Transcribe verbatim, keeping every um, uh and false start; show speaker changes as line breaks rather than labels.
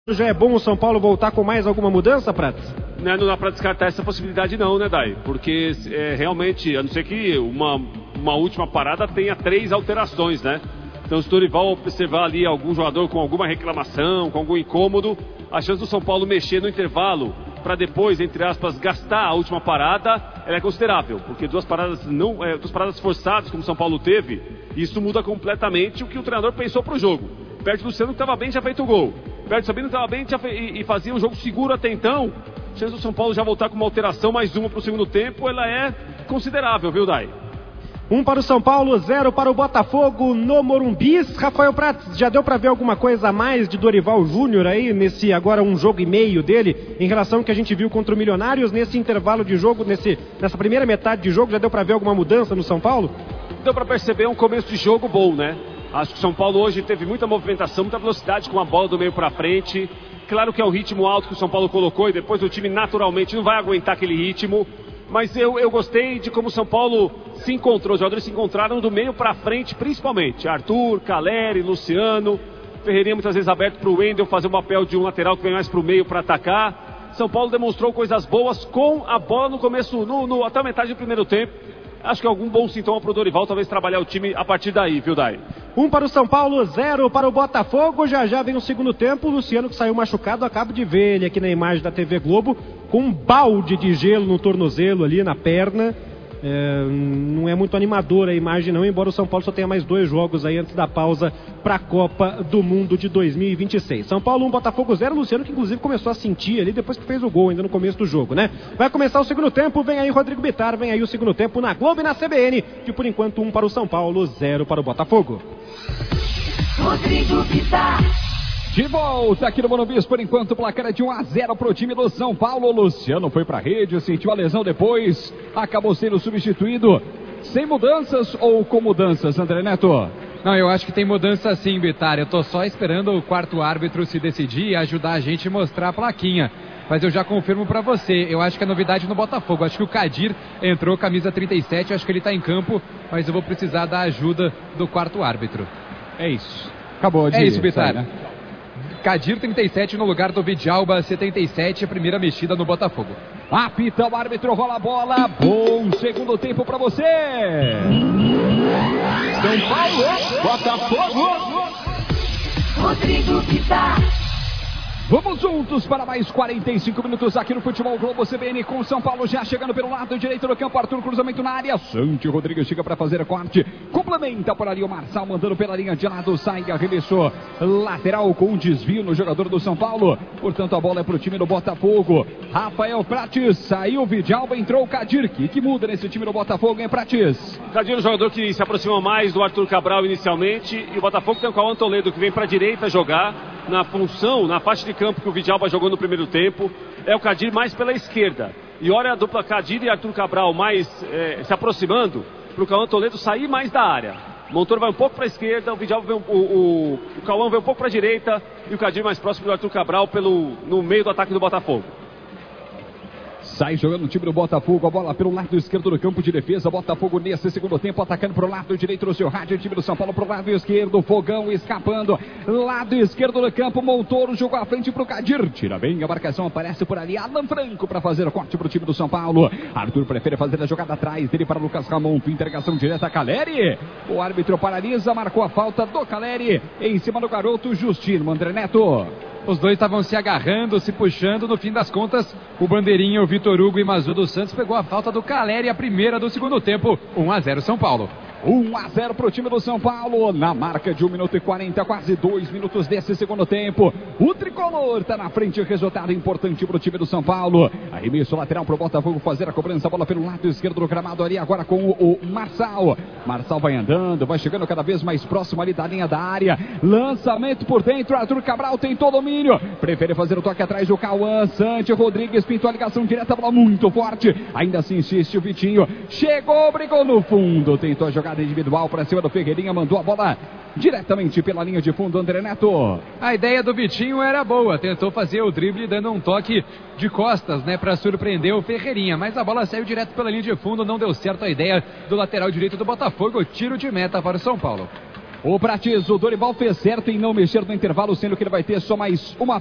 Já é bom o São Paulo voltar com mais alguma mudança, Prates?
Não, não dá para descartar essa possibilidade não, né, Dai? Porque é, realmente, a não ser que uma, uma última parada tenha três alterações, né? Então se o Dorival observar ali algum jogador com alguma reclamação, com algum incômodo, a chance do São Paulo mexer no intervalo para depois, entre aspas, gastar a última parada, ela é considerável. Porque duas paradas, não, é, duas paradas forçadas, como o São Paulo teve, isso muda completamente o que o treinador pensou para o jogo. Perde o Luciano, que estava bem, tinha feito o gol. Perde o Sabino, que estava bem fe... e, e fazia um jogo seguro até então. A chance do São Paulo já voltar com uma alteração, mais uma para o segundo tempo, ela é considerável, viu, Dai?
Um para o São Paulo, zero para o Botafogo no Morumbi. Rafael Prates, já deu para ver alguma coisa a mais de Dorival Júnior aí, nesse agora um jogo e meio dele, em relação ao que a gente viu contra o Milionários, nesse intervalo de jogo, nesse, nessa primeira metade de jogo, já deu para ver alguma mudança no São Paulo?
Deu para perceber um começo de jogo bom, né? Acho que o São Paulo hoje teve muita movimentação, muita velocidade com a bola do meio para frente. Claro que é um ritmo alto que o São Paulo colocou e depois o time naturalmente não vai aguentar aquele ritmo. Mas eu, eu gostei de como o São Paulo se encontrou, os jogadores se encontraram do meio para frente principalmente. Arthur, Caleri, Luciano, Ferreirinha muitas vezes aberto para o Wendel fazer o papel de um lateral que vem mais para o meio para atacar. São Paulo demonstrou coisas boas com a bola no começo, no, no, até a metade do primeiro tempo. Acho que é algum bom sintoma para o Dorival, talvez trabalhar o time a partir daí, viu, Dai?
Um para o São Paulo, zero para o Botafogo. Já já vem o segundo tempo. O Luciano, que saiu machucado, acabo de ver ele aqui na imagem da T V Globo, com um balde de gelo no tornozelo ali, na perna. É, não é muito animadora a imagem não, embora o São Paulo só tenha mais dois jogos aí antes da pausa para a Copa do Mundo de dois mil e vinte e seis. São Paulo um, Botafogo zero, Luciano que inclusive começou a sentir ali depois que fez o gol, ainda no começo do jogo, né? Vai começar o segundo tempo, vem aí Rodrigo Bittar, vem aí o segundo tempo na Globo e na C B N, que por enquanto um para o São Paulo, zero para o Botafogo.
Rodrigo Bittar.
De volta aqui no Morumbi, por enquanto o placar é de um a zero para o time do São Paulo. O Luciano foi para a rede, sentiu a lesão depois, acabou sendo substituído. Sem mudanças ou com mudanças, André Neto?
Não, eu acho que tem mudança sim, Bittar. Eu tô só esperando o quarto árbitro se decidir e ajudar a gente a mostrar a plaquinha. Mas eu já confirmo pra você, eu acho que é novidade no Botafogo. Acho que o Kadir entrou, camisa trinta e sete, acho que ele tá em campo, mas eu vou precisar da ajuda do quarto árbitro.
É isso. Acabou de...
É isso, Bittar.
Sai, né?
Kadir trinta e sete no lugar do Vidjalba setenta e sete, a primeira mexida no Botafogo.
Apita o árbitro, rola a bola. Bom segundo tempo pra você. São Paulo, Botafogo.
Rodrigo Bittar.
Vamos juntos para mais quarenta e cinco minutos aqui no Futebol Globo C B N com São Paulo já chegando pelo lado direito do campo. Arthur, cruzamento na área. Santi Rodrigues chega para fazer a corte. Complementa por ali o Marçal, mandando pela linha de lado. Sai, arremessou lateral com um desvio no jogador do São Paulo. Portanto, a bola é para o time do Botafogo. Rafael Prates, saiu o Vidjalba, entrou o Kadir. Que, que muda nesse time do Botafogo, hein, Prates?
Kadir é um jogador que se aproxima mais do Arthur Cabral inicialmente. E o Botafogo tem o Cauã Toledo, que vem para a direita jogar na função, na faixa de campo que o Vidjalba jogou no primeiro tempo. É o Kadir mais pela esquerda. E olha a dupla Kadir e Arthur Cabral mais é, se aproximando para o Cauã Toledo sair mais da área. O Montoro vai um pouco para a esquerda, o Vidjalba vem, o, o, o Cauã vai um pouco para a direita e o Kadir mais próximo do Arthur Cabral pelo, no meio do ataque do Botafogo.
Sai jogando o time do Botafogo, a bola pelo lado esquerdo do campo de defesa. Botafogo nesse segundo tempo atacando pro lado direito do seu rádio. O time do São Paulo pro lado esquerdo, Fogão escapando. Lado esquerdo do campo, Montoro jogou à frente pro Kadir. Tira bem a marcação, aparece por ali Alan Franco para fazer o corte pro time do São Paulo. Arthur prefere fazer a jogada atrás dele para Lucas Ramon. Interrogação direta a Caleri. O árbitro paralisa, marcou a falta do Caleri em cima do garoto Justino. André Neto.
Os dois estavam se agarrando, se puxando. No fim das contas, o bandeirinha, o Vitor Hugo e Mazu dos Santos pegou a falta do Caleri, a primeira do segundo tempo. um a zero São Paulo.
um a zero para o time do São Paulo, na marca de um minuto e quarenta, quase dois minutos desse segundo tempo. O tricolor está na frente, resultado importante para o time do São Paulo. Arremesso lateral para o Botafogo fazer a cobrança, a bola pelo lado esquerdo do gramado ali, agora com o, o Marçal. Marçal vai andando, vai chegando cada vez mais próximo ali da linha da área. Lançamento por dentro, Arthur Cabral tentou domínio. Prefere fazer o toque atrás do Cauã. Santi Rodrigues pintou a ligação direta, bola muito forte. Ainda assim insiste o Vitinho. Chegou, brigou no fundo, tentou a jogada individual para cima do Ferreirinha, mandou a bola diretamente pela linha de fundo. André Neto.
A ideia do Vitinho era boa, tentou fazer o drible dando um toque de costas, né, para surpreender o Ferreirinha, mas a bola saiu direto pela linha de fundo, não deu certo a ideia do lateral direito do Botafogo. Tiro de meta para o São Paulo.
O Prates, o Dorival fez certo em não mexer no intervalo, sendo que ele vai ter só mais uma